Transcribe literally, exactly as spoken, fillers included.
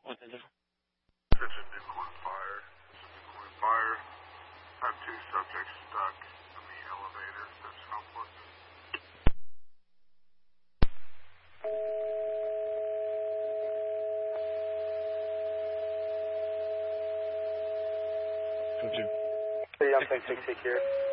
What is it? It's a Newcorn fire. It's a Newcorn fire. I have two subjects stuck in the elevator. That's how important. Would you? Hey, I'm six six here.